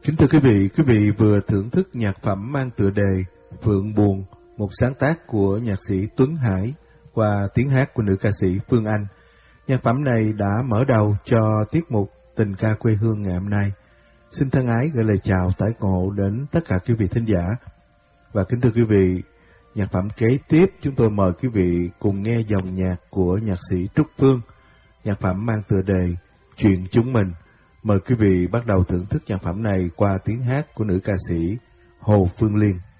Kính thưa quý vị vừa thưởng thức nhạc phẩm mang tựa đề Phượng Buồn, một sáng tác của nhạc sĩ Tuấn Hải qua tiếng hát của nữ ca sĩ Phương Anh. Nhạc phẩm này đã mở đầu cho tiết mục Tình ca quê hương ngày hôm nay. Xin thân ái gửi lời chào tái ngộ đến tất cả quý vị thính giả. Và kính thưa quý vị, nhạc phẩm kế tiếp chúng tôi mời quý vị cùng nghe dòng nhạc của nhạc sĩ Trúc Phương. Nhạc phẩm mang tựa đề Chuyện chúng mình. Mời quý vị bắt đầu thưởng thức nhạc phẩm này qua tiếng hát của nữ ca sĩ Hồ Phương Liên.